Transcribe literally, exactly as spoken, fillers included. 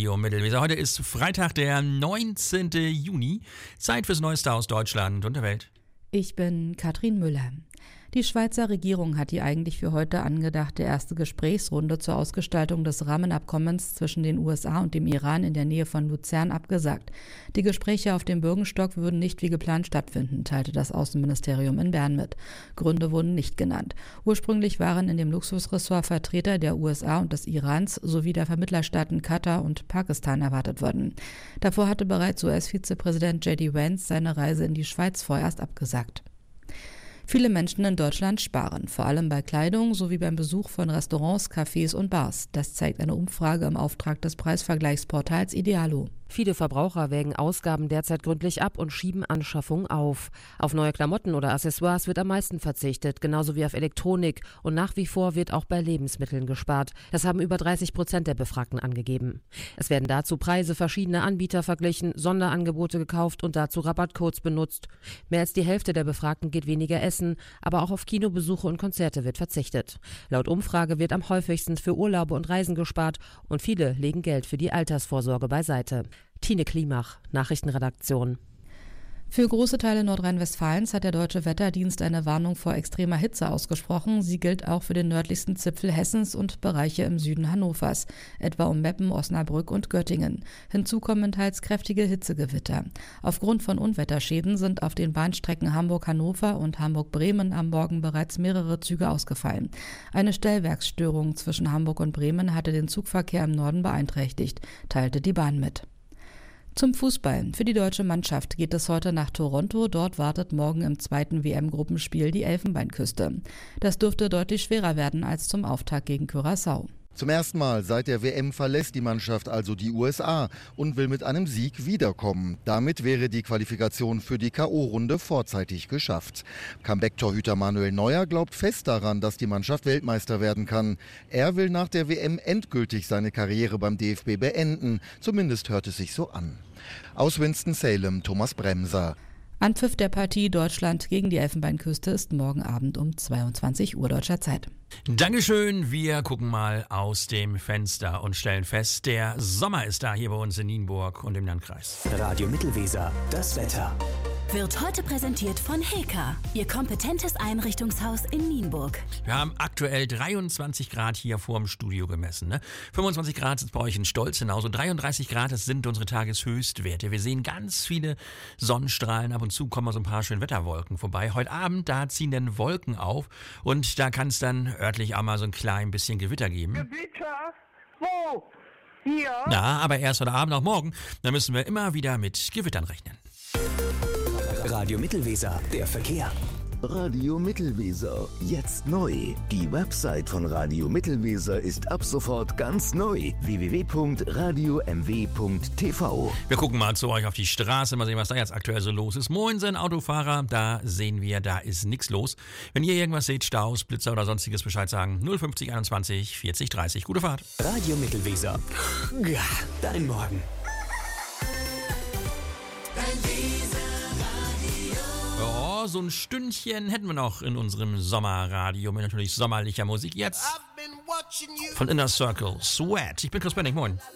Radio Mittelweser. Heute ist Freitag, der neunzehnten Juni. Zeit fürs Neueste aus Deutschland und der Welt. Ich bin Katrin Müller. Die Schweizer Regierung hat die eigentlich für heute angedachte erste Gesprächsrunde zur Ausgestaltung des Rahmenabkommens zwischen den U S A und dem Iran in der Nähe von Luzern abgesagt. Die Gespräche auf dem Bürgenstock würden nicht wie geplant stattfinden, teilte das Außenministerium in Bern mit. Gründe wurden nicht genannt. Ursprünglich waren in dem Luxusressort Vertreter der U S A und des Irans sowie der Vermittlerstaaten Katar und Pakistan erwartet worden. Davor hatte bereits U S-Vizepräsident J D Vance seine Reise in die Schweiz vorerst abgesagt. Viele Menschen in Deutschland sparen, vor allem bei Kleidung sowie beim Besuch von Restaurants, Cafés und Bars. Das zeigt eine Umfrage im Auftrag des Preisvergleichsportals Idealo. Viele Verbraucher wägen Ausgaben derzeit gründlich ab und schieben Anschaffungen auf. Auf neue Klamotten oder Accessoires wird am meisten verzichtet, genauso wie auf Elektronik. Und nach wie vor wird auch bei Lebensmitteln gespart. Das haben über dreißig Prozent der Befragten angegeben. Es werden dazu Preise verschiedener Anbieter verglichen, Sonderangebote gekauft und dazu Rabattcodes benutzt. Mehr als die Hälfte der Befragten geht weniger essen, aber auch auf Kinobesuche und Konzerte wird verzichtet. Laut Umfrage wird am häufigsten für Urlaube und Reisen gespart und viele legen Geld für die Altersvorsorge beiseite. Tine Klimach, Nachrichtenredaktion. Für große Teile Nordrhein-Westfalens hat der Deutsche Wetterdienst eine Warnung vor extremer Hitze ausgesprochen. Sie gilt auch für den nördlichsten Zipfel Hessens und Bereiche im Süden Hannovers, etwa um Meppen, Osnabrück und Göttingen. Hinzu kommen teils kräftige Hitzegewitter. Aufgrund von Unwetterschäden sind auf den Bahnstrecken Hamburg-Hannover und Hamburg-Bremen am Morgen bereits mehrere Züge ausgefallen. Eine Stellwerksstörung zwischen Hamburg und Bremen hatte den Zugverkehr im Norden beeinträchtigt, teilte die Bahn mit. Zum Fußball. Für die deutsche Mannschaft geht es heute nach Toronto. Dort wartet morgen im zweiten W M-Gruppenspiel die Elfenbeinküste. Das dürfte deutlich schwerer werden als zum Auftakt gegen Curaçao. Zum ersten Mal seit der W M verlässt die Mannschaft also die U S A und will mit einem Sieg wiederkommen. Damit wäre die Qualifikation für die K O-Runde vorzeitig geschafft. Comeback-Torhüter Manuel Neuer glaubt fest daran, dass die Mannschaft Weltmeister werden kann. Er will nach der W M endgültig seine Karriere beim D F B beenden. Zumindest hört es sich so an. Aus Winston-Salem, Thomas Bremser. Anpfiff der Partie Deutschland gegen die Elfenbeinküste ist morgen Abend um zweiundzwanzig Uhr deutscher Zeit. Dankeschön. Wir gucken mal aus dem Fenster und stellen fest, der Sommer ist da hier bei uns in Nienburg und im Landkreis. Radio Mittelweser, das Wetter. Wird heute präsentiert von Heka, Ihr kompetentes Einrichtungshaus in Nienburg. Wir haben aktuell dreiundzwanzig Grad hier vor dem Studio gemessen. Ne? fünfundzwanzig Grad ist bei euch in Stolzenau. So dreiunddreißig Grad, das sind unsere Tageshöchstwerte. Wir sehen ganz viele Sonnenstrahlen. Ab und zu kommen mal so ein paar schöne Wetterwolken vorbei. Heute Abend, da ziehen dann Wolken auf. Und da kann es dann örtlich auch mal so ein klein bisschen Gewitter geben. Gewitter? Wo? Hier? Na, aber erst heute Abend, auch morgen. Da müssen wir immer wieder mit Gewittern rechnen. Radio Mittelweser, der Verkehr. Radio Mittelweser, jetzt neu. Die Website von Radio Mittelweser ist ab sofort ganz neu. w w w punkt radio m w punkt t v. Wir gucken mal zu euch auf die Straße, mal sehen, was da jetzt aktuell so los ist. Moinsen, Autofahrer, da sehen wir, da ist nichts los. Wenn ihr irgendwas seht, Staus, Blitzer oder sonstiges, Bescheid sagen. null fünfzig einundzwanzig vierzig dreißig. Gute Fahrt. Radio Mittelweser. Ja, dein Morgen. Ja, so ein Stündchen hätten wir noch in unserem Sommerradio mit natürlich sommerlicher Musik. Jetzt von Inner Circle, Sweat. Ich bin Chris Benning, moin.